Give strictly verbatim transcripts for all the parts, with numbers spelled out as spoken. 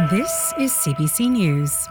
This is C B C News.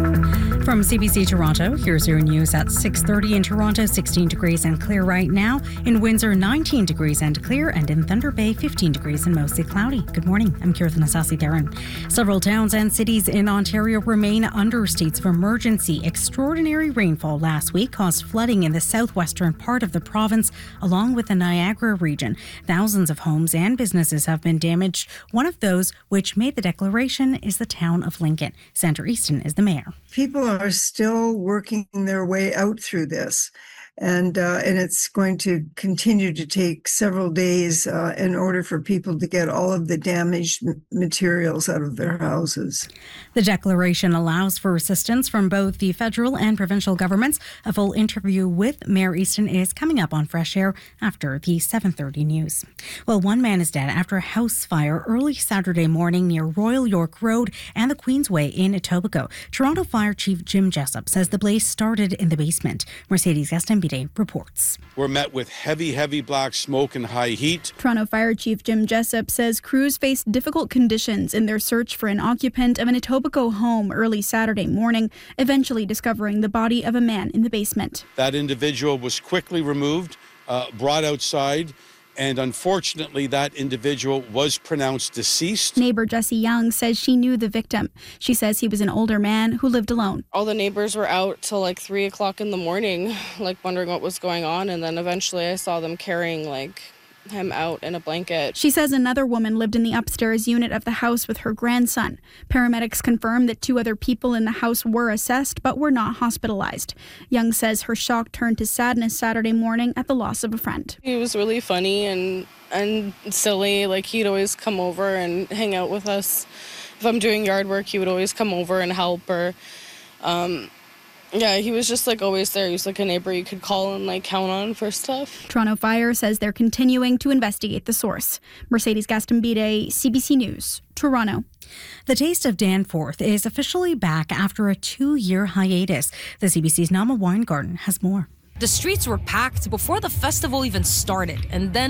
From C B C Toronto, here's your news at six thirty in Toronto, sixteen degrees and clear right now. In Windsor, nineteen degrees and clear, and in Thunder Bay, fifteen degrees and mostly cloudy. Good morning, I'm Kirthan Asasi-Theron. Several towns and cities in Ontario remain under states of emergency. Extraordinary rainfall last week caused flooding in the southwestern part of the province, along with the Niagara region. Thousands of homes and businesses have been damaged. One of those which made the declaration is the town of Lincoln. Sandra Easton is the mayor. People are still working their way out through this, and uh, and it's going to continue to take several days uh, in order for people to get all of the damaged m- materials out of their houses. The declaration allows for assistance from both the federal and provincial governments. A full interview with Mayor Easton is coming up on Fresh Air after the seven thirty news. Well, one man is dead after a house fire early Saturday morning near Royal York Road and the Queensway in Etobicoke. Toronto Fire Chief Jim Jessup says the blaze started in the basement. Mercedes Gastambide reports. We're met with heavy, heavy black smoke and high heat. Toronto Fire Chief Jim Jessup says crews faced difficult conditions in their search for an occupant of an Etobicoke home early Saturday morning, eventually discovering the body of a man in the basement. That individual was quickly removed, uh, brought outside, and unfortunately that individual was pronounced deceased. Neighbor Jessie Young says she knew the victim. She says he was an older man who lived alone. All the neighbors were out till like three o'clock in the morning, like wondering what was going on, and then eventually I saw them carrying like him out in a blanket. She says another woman lived in the upstairs unit of the house with her grandson. Paramedics confirmed that two other people in the house were assessed but were not hospitalized. Young says her shock turned to sadness Saturday morning at the loss of a friend. He was really funny and and silly. Like, he'd always come over and hang out with us. If I'm doing yard work, he would always come over and help. Or um Yeah, he was just like always there. He was like a neighbor you could call and like count on for stuff. Toronto Fire says they're continuing to investigate the source. Mercedes Gastambide, C B C News, Toronto. The Taste of Danforth is officially back after a two-year hiatus. The C B C's Nama Weingarten has more. The streets were packed before the festival even started, and then